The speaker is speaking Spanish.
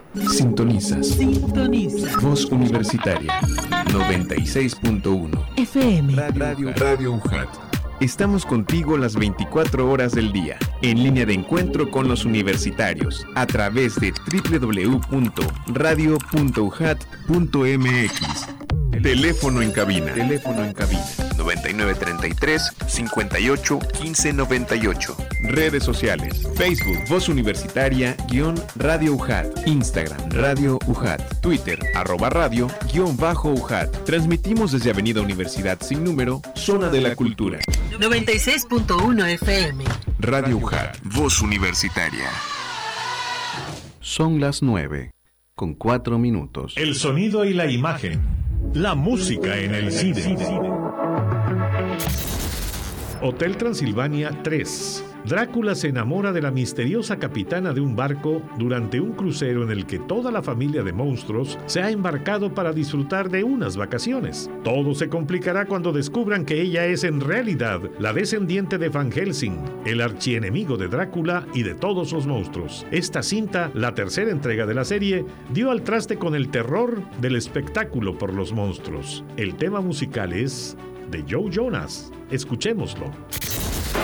Sintonizas. Voz Universitaria 96.1 FM. Radio UJAT. Estamos contigo las 24 horas del día, en línea de encuentro con los universitarios, a través de www.radio.ujat.mx. Teléfono en cabina. 9933 58 15 98. Redes sociales: Facebook Voz Universitaria _Radio UJAT, Instagram Radio UJAT, Twitter @radio _UJAT. Transmitimos desde Avenida Universidad sin número, Zona de la Cultura. 96.1 FM. Radio UJAT, Voz Universitaria. Son las 9:04. El sonido y la imagen. La música en el cine. Hotel Transilvania 3. Drácula se enamora de la misteriosa capitana de un barco durante un crucero en el que toda la familia de monstruos se ha embarcado para disfrutar de unas vacaciones. Todo se complicará cuando descubran que ella es en realidad la descendiente de Van Helsing, el archienemigo de Drácula y de todos los monstruos. Esta cinta, la tercera entrega de la serie, dio al traste con el terror del espectáculo por los monstruos. El tema musical es de Joe Jonas. Escuchémoslo.